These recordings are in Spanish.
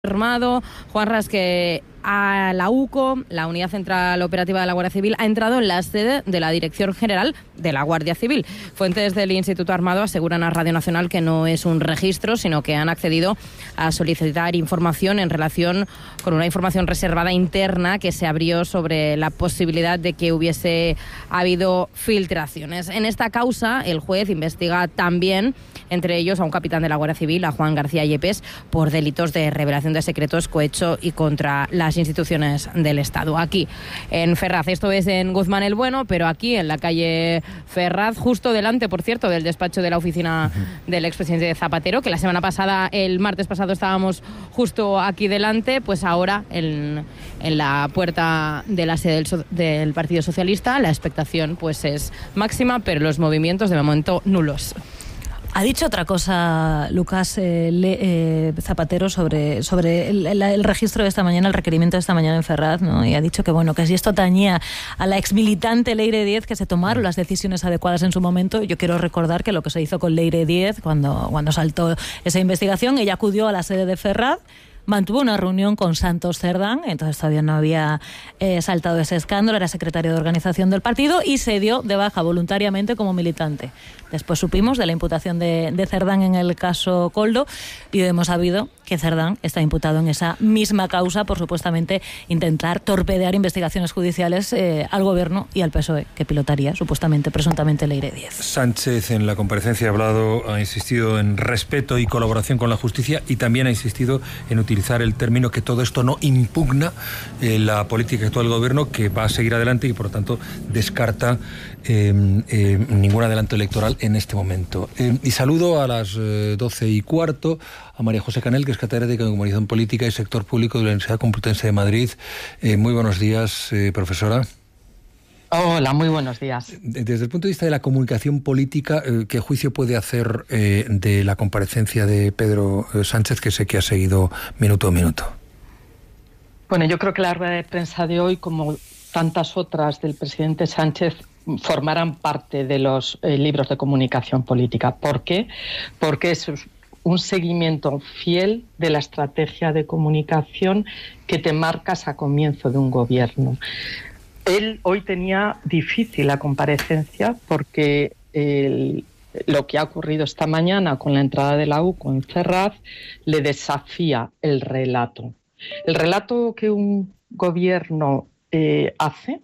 Armado, Juan Ras, que a la UCO, la Unidad Central Operativa de la Guardia Civil, ha entrado en la sede de la Dirección General de la Guardia Civil. Fuentes del Instituto Armado aseguran a Radio Nacional que no es un registro, sino que han accedido a solicitar información en relación con una información reservada interna que se abrió sobre la posibilidad de que hubiese habido filtraciones. En esta causa, el juez investiga también, entre ellos, a un capitán de la Guardia Civil, a Juan García Yepes, por delitos de revelación de secretos, cohecho y contra las instituciones del Estado. Aquí, en Ferraz, esto es en Guzmán el Bueno, pero aquí, en la calle Ferraz, justo delante, por cierto, del despacho de la oficina del expresidente Zapatero, que la semana pasada, el martes pasado, estábamos justo aquí delante, pues ahora en la puerta de la sede del Partido Socialista, la expectación pues es máxima, pero los movimientos de momento nulos. Ha dicho otra cosa, Lucas Zapatero, sobre el registro de esta mañana, el requerimiento de esta mañana en Ferraz, ¿no? Y ha dicho que bueno, que si esto tañía a la exmilitante Leire Díez, que se tomaron las decisiones adecuadas en su momento. Yo quiero recordar que lo que se hizo con Leire Díez cuando saltó esa investigación, ella acudió a la sede de Ferraz, mantuvo una reunión con Santos Cerdán, entonces todavía no había saltado ese escándalo, era secretario de organización del partido y se dio de baja voluntariamente como militante. Después supimos de la imputación de Cerdán en el caso Koldo y hemos sabido que Cerdán está imputado en esa misma causa por supuestamente intentar torpedear investigaciones judiciales al Gobierno y al PSOE, que pilotaría supuestamente, presuntamente, Leire Díez. Sánchez en la comparecencia ha insistido en respeto y colaboración con la justicia y también ha insistido en utilizar el término que todo esto no impugna la política actual del Gobierno, que va a seguir adelante y por lo tanto descarta ningún adelanto electoral en este momento. Y saludo a las 12:15 a María José Canel, que es catedrática de Comunicación Política y Sector Público de la Universidad Complutense de Madrid. Muy buenos días, profesora. Hola, muy buenos días. Desde el punto de vista de la comunicación política, ¿qué juicio puede hacer de la comparecencia de Pedro Sánchez, que sé que ha seguido minuto a minuto? Bueno, yo creo que la rueda de prensa de hoy, como tantas otras del presidente Sánchez, formarán parte de los libros de comunicación política. ¿Por qué? Porque es un seguimiento fiel de la estrategia de comunicación que te marcas a comienzo de un gobierno. Él hoy tenía difícil la comparecencia porque lo que ha ocurrido esta mañana con la entrada de la UCO en Ferraz le desafía el relato. El relato que un gobierno hace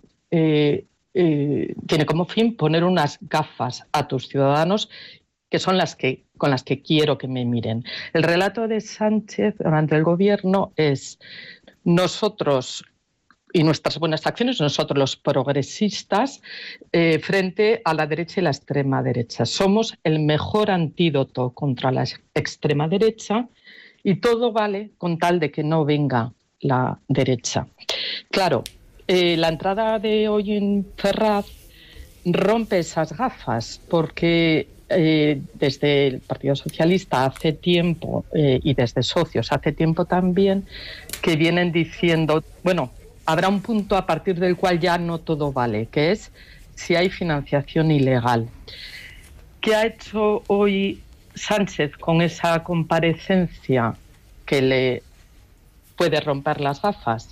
tiene como fin poner unas gafas a tus ciudadanos que son con las que quiero que me miren. El relato de Sánchez durante el gobierno es: nosotros y nuestras buenas acciones, nosotros los progresistas, frente a la derecha y la extrema derecha. Somos el mejor antídoto contra la extrema derecha y todo vale con tal de que no venga la derecha. Claro, la entrada de hoy en Ferraz rompe esas gafas porque desde el Partido Socialista hace tiempo y desde socios hace tiempo también que vienen diciendo, bueno, habrá un punto a partir del cual ya no todo vale, que es si hay financiación ilegal. ¿Qué ha hecho hoy Sánchez con esa comparecencia que le puede romper las gafas?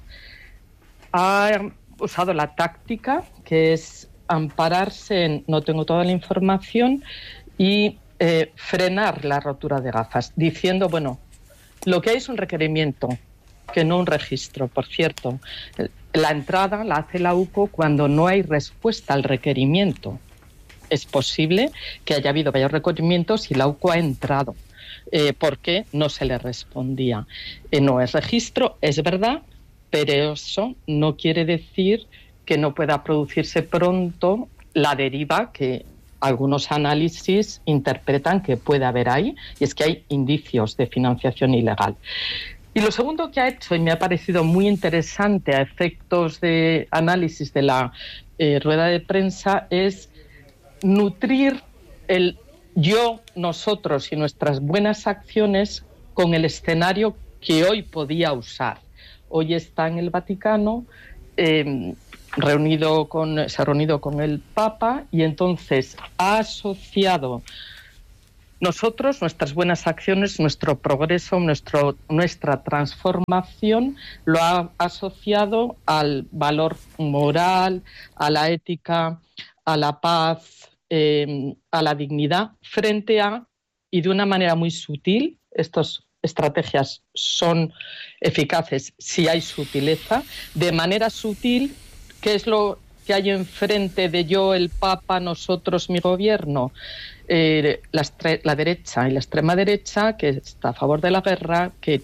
Ha usado la táctica que es ampararse en no tengo toda la información y frenar la rotura de gafas, diciendo, bueno, lo que hay es un requerimiento, que no un registro. Por cierto, la entrada la hace la UCO cuando no hay respuesta al requerimiento. Es posible que haya habido varios requerimientos y la UCO ha entrado porque no se le respondía. No es registro, es verdad, pero eso no quiere decir que no pueda producirse pronto la deriva que algunos análisis interpretan que puede haber ahí, y es que hay indicios de financiación ilegal. Y lo segundo que ha hecho, y me ha parecido muy interesante a efectos de análisis de la rueda de prensa, es nutrir el yo, nosotros y nuestras buenas acciones con el escenario que hoy podía usar. Hoy está en el Vaticano, se ha reunido con el Papa y entonces ha asociado Nosotros, nuestras buenas acciones, nuestro progreso, nuestra transformación lo ha asociado al valor moral, a la ética, a la paz, a la dignidad, frente a, y de una manera muy sutil, estas estrategias son eficaces si hay sutileza, de manera sutil, ¿qué es lo que hay enfrente de yo, el Papa, nosotros, mi gobierno? La derecha y la extrema derecha, que está a favor de la guerra, que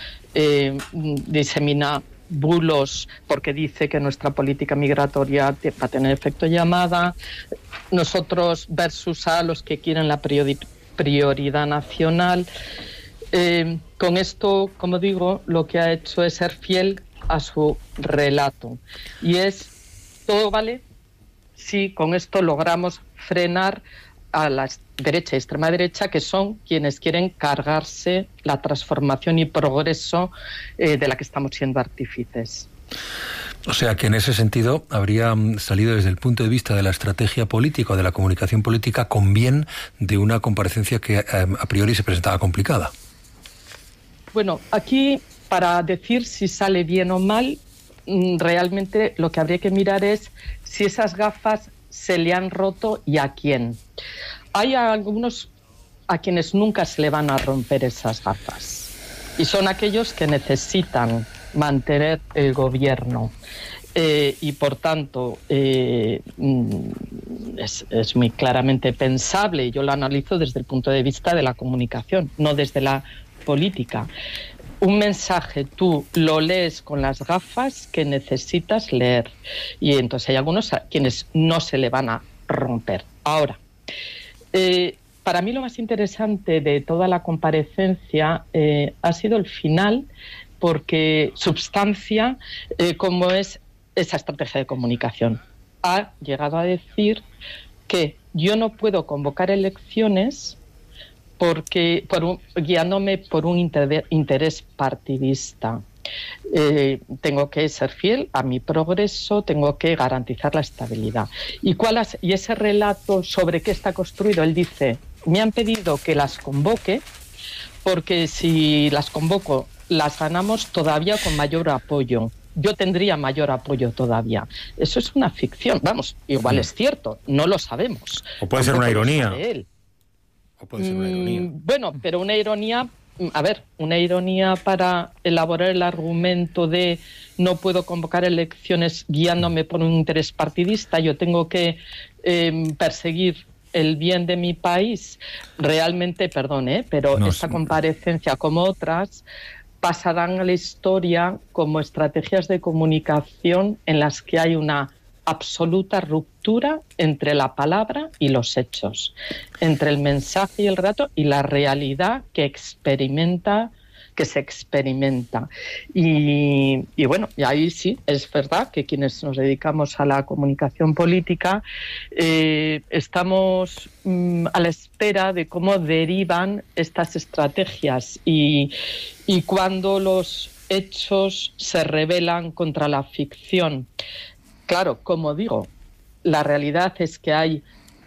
disemina bulos porque dice que nuestra política migratoria va a tener efecto llamada, nosotros versus a los que quieren la prioridad nacional. Con esto, como digo, lo que ha hecho es ser fiel a su relato. Y todo vale si con esto logramos frenar a la derecha y extrema derecha, que son quienes quieren cargarse la transformación y progreso de la que estamos siendo artífices. O sea que en ese sentido habría salido desde el punto de vista de la estrategia política o de la comunicación política con bien de una comparecencia que a priori se presentaba complicada. Bueno, aquí para decir si sale bien o mal, realmente lo que habría que mirar es si esas gafas se le han roto y a quién. Hay algunos a quienes nunca se le van a romper esas gafas y son aquellos que necesitan mantener el gobierno y por tanto es muy claramente pensable, y yo lo analizo desde el punto de vista de la comunicación, no desde la política. Un mensaje tú lo lees con las gafas que necesitas leer y entonces hay algunos a quienes no se le van a romper. Ahora, para mí lo más interesante de toda la comparecencia ha sido el final, porque substancia cómo es esa estrategia de comunicación. Ha llegado a decir que yo no puedo convocar elecciones guiándome por un interés partidista. Tengo que ser fiel a mi progreso, tengo que garantizar la estabilidad. Y ese relato sobre qué está construido, él dice, me han pedido que las convoque, porque si las convoco, las ganamos todavía con mayor apoyo. Yo tendría mayor apoyo todavía. Eso es una ficción. Vamos, igual es cierto, no lo sabemos. O puede ser una ironía. O puede ser una ironía. Bueno, pero una ironía para elaborar el argumento de no puedo convocar elecciones guiándome por un interés partidista, yo tengo que perseguir el bien de mi país. Realmente, pero esta comparecencia, como otras, pasarán a la historia como estrategias de comunicación en las que hay una absoluta ruptura entre la palabra y los hechos, entre el mensaje y el relato y la realidad que se experimenta. Y bueno, y ahí sí, es verdad que quienes nos dedicamos a la comunicación política estamos a la espera de cómo derivan estas estrategias y cuando los hechos se rebelan contra la ficción. Claro, como digo, la realidad es que hay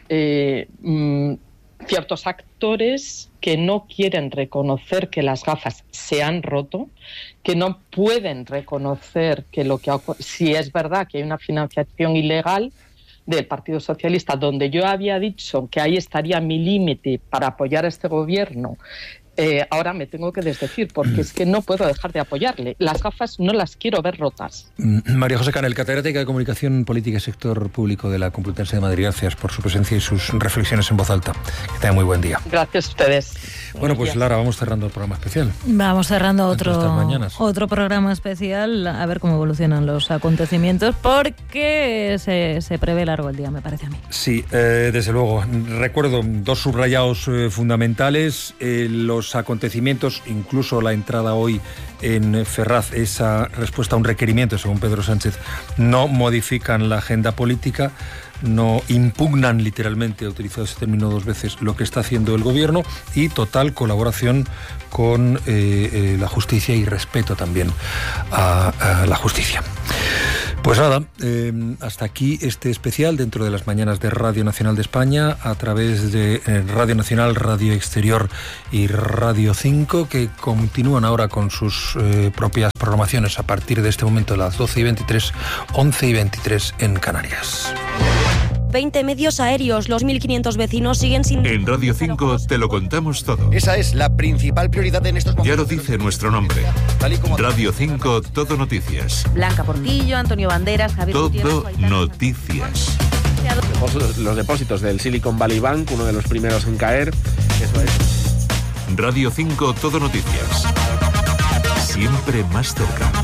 ciertos actores que no quieren reconocer que las gafas se han roto, que no pueden reconocer que si es verdad que hay una financiación ilegal del Partido Socialista, donde yo había dicho que ahí estaría mi límite para apoyar a este gobierno, ahora me tengo que desdecir porque es que no puedo dejar de apoyarle. Las gafas no las quiero ver rotas. María José Canel, catedrática de Comunicación Política y Sector Público de la Complutense de Madrid. Gracias por su presencia y sus reflexiones en voz alta. Que tengan muy buen día. Gracias a ustedes. Bueno, pues Lara, vamos cerrando el programa especial. Vamos cerrando otro programa especial, a ver cómo evolucionan los acontecimientos, porque se prevé largo el día, me parece a mí. Sí, desde luego. Recuerdo dos subrayados fundamentales, los acontecimientos, incluso la entrada hoy en Ferraz, esa respuesta a un requerimiento, según Pedro Sánchez, no modifican la agenda política, no impugnan literalmente, he utilizado ese término dos veces, lo que está haciendo el gobierno, y total colaboración con la justicia y respeto también a la justicia. Pues nada, hasta aquí este especial dentro de las mañanas de Radio Nacional de España a través de Radio Nacional, Radio Exterior y Radio 5, que continúan ahora con sus propias programaciones a partir de este momento, las 12:23, 11:23 en Canarias. 20 medios aéreos, los 1.500 vecinos siguen sin... En Radio 5 te lo contamos todo. Esa es la principal prioridad en estos momentos. Ya lo dice nuestro nombre. Radio 5, Todo Noticias. Blanca Portillo, Antonio Banderas, Javier Todo Noticias. Los depósitos del Silicon Valley Bank, uno de los primeros en caer. Eso es. Radio 5, Todo Noticias. Siempre más cerca.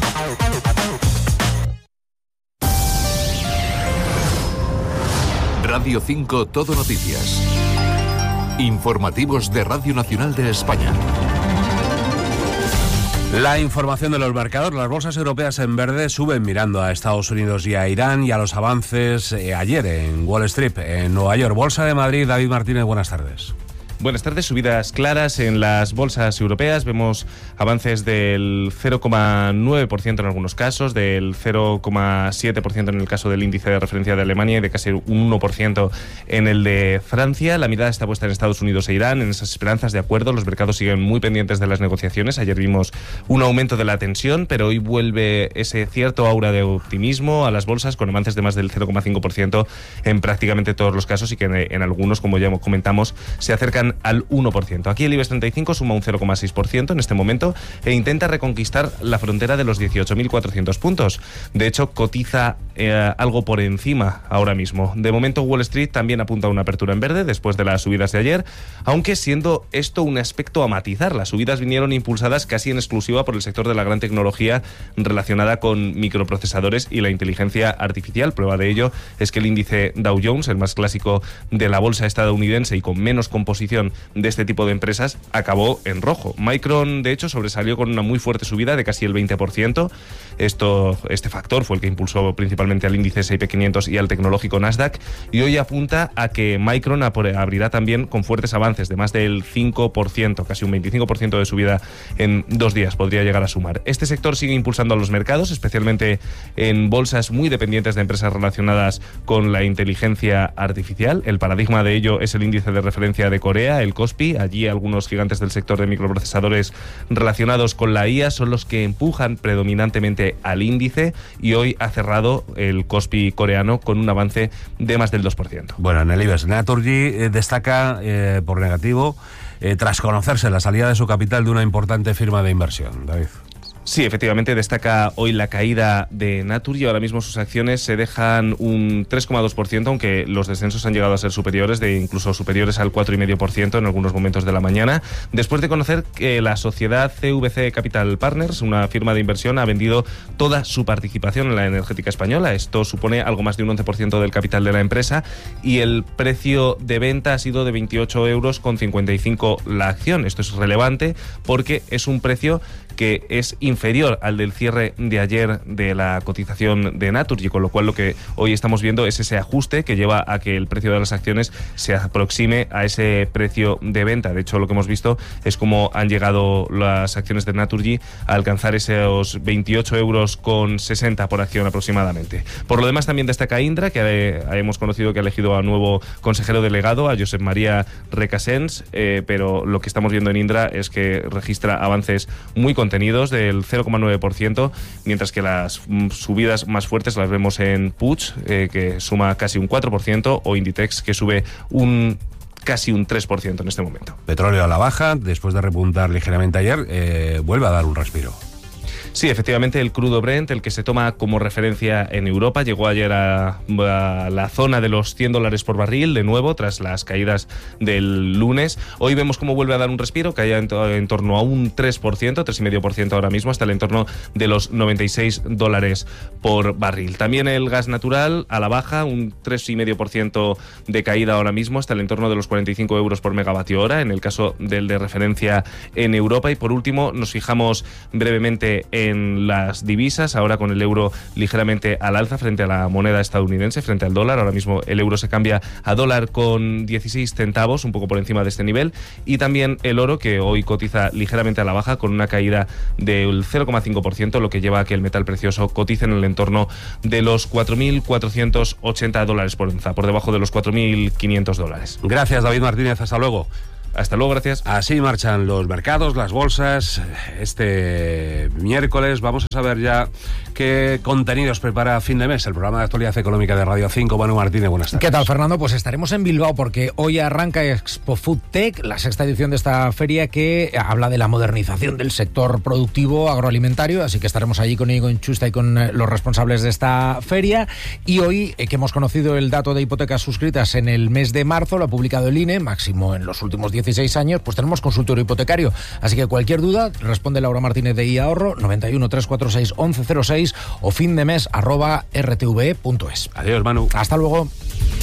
Radio 5, Todo Noticias. Informativos de Radio Nacional de España. La información de los mercados. Las bolsas europeas en verde suben mirando a Estados Unidos y a Irán y a los avances ayer en Wall Street, en Nueva York. Bolsa de Madrid, David Martínez, buenas tardes. Buenas tardes, subidas claras en las bolsas europeas. Vemos avances del 0,9% en algunos casos, del 0,7% en el caso del índice de referencia de Alemania y de casi un 1% en el de Francia. La mirada está puesta en Estados Unidos e Irán, en esas esperanzas de acuerdo. Los mercados siguen muy pendientes de las negociaciones. Ayer vimos un aumento de la tensión, pero hoy vuelve ese cierto aura de optimismo a las bolsas, con avances de más del 0,5% en prácticamente todos los casos y que en algunos, como ya comentamos, se acercan al 1%. Aquí el IBEX 35 suma un 0,6% en este momento e intenta reconquistar la frontera de los 18.400 puntos. De hecho, cotiza algo por encima ahora mismo. De momento, Wall Street también apunta a una apertura en verde después de las subidas de ayer, aunque siendo esto un aspecto a matizar. Las subidas vinieron impulsadas casi en exclusiva por el sector de la gran tecnología relacionada con microprocesadores y la inteligencia artificial. Prueba de ello es que el índice Dow Jones, el más clásico de la bolsa estadounidense y con menos composición de este tipo de empresas, acabó en rojo. Micron, de hecho, sobresalió con una muy fuerte subida de casi el 20%. Este factor fue el que impulsó principalmente al índice S&P 500 y al tecnológico Nasdaq, y hoy apunta a que Micron abrirá también con fuertes avances de más del 5%, casi un 25% de subida en 2 días podría llegar a sumar. Este sector sigue impulsando a los mercados, especialmente en bolsas muy dependientes de empresas relacionadas con la inteligencia artificial. El paradigma de ello es el índice de referencia de Corea, el KOSPI. Allí algunos gigantes del sector de microprocesadores relacionados con la IA son los que empujan predominantemente al índice, y hoy ha cerrado el KOSPI coreano con un avance de más del 2%. Bueno, en el IBEX, Naturgy destaca por negativo tras conocerse la salida de su capital de una importante firma de inversión. David. Sí, efectivamente destaca hoy la caída de Naturgy. Ahora mismo sus acciones se dejan un 3,2%, aunque los descensos han llegado a ser superiores, incluso superiores al 4,5% en algunos momentos de la mañana, después de conocer que la sociedad CVC Capital Partners, una firma de inversión, ha vendido toda su participación en la energética española. Esto supone algo más de un 11% del capital de la empresa, y el precio de venta ha sido de 28,55 € la acción. Esto es relevante porque es un precio que es inferior al del cierre de ayer de la cotización de Naturgy, con lo cual lo que hoy estamos viendo es ese ajuste que lleva a que el precio de las acciones se aproxime a ese precio de venta. De hecho, lo que hemos visto es cómo han llegado las acciones de Naturgy a alcanzar esos 28,60 € por acción aproximadamente. Por lo demás, también destaca Indra, que hemos conocido que ha elegido a nuevo consejero delegado, a Josep María Recasens, pero lo que estamos viendo en Indra es que registra avances muy contenidos del 0,9%, mientras que las subidas más fuertes las vemos en Puig, que suma casi un 4%, o Inditex, que sube casi un 3% en este momento. Petróleo a la baja, después de repuntar ligeramente ayer, vuelve a dar un respiro. Sí, efectivamente, el crudo Brent, el que se toma como referencia en Europa, llegó ayer a la zona de los $100 por barril, de nuevo, tras las caídas del lunes. Hoy vemos cómo vuelve a dar un respiro, caía en torno a un 3%, 3,5% ahora mismo, hasta el entorno de los $96 por barril. También el gas natural a la baja, un 3,5% de caída ahora mismo, hasta el entorno de los 45 € por megavatio hora, en el caso del de referencia en Europa. Y por último, nos fijamos brevemente en en las divisas, ahora con el euro ligeramente al alza frente a la moneda estadounidense, frente al dólar. Ahora mismo el euro se cambia a dólar con 16 centavos, un poco por encima de este nivel. Y también el oro, que hoy cotiza ligeramente a la baja con una caída del 0,5%, lo que lleva a que el metal precioso cotice en el entorno de los $4.480 por onza, por debajo de los $4.500. Gracias, David Martínez. Hasta luego. Hasta luego, gracias. Así marchan los mercados, las bolsas. Este miércoles vamos a saber ya qué contenidos prepara Fin de Mes, el programa de actualidad económica de Radio 5. Manu Martínez, buenas tardes. ¿Qué tal, Fernando? Pues estaremos en Bilbao porque hoy arranca Expo Food Tech, la sexta edición de esta feria que habla de la modernización del sector productivo agroalimentario, así que estaremos allí con Íñigo Inchusta y con los responsables de esta feria. Y hoy, que hemos conocido el dato de hipotecas suscritas en el mes de marzo, lo ha publicado el INE, máximo en los últimos 16 años, pues tenemos consultorio hipotecario. Así que cualquier duda, responde Laura Martínez de iAhorro, 91 346 1106 o findemes@rtve.es. Adiós, Manu. Hasta luego.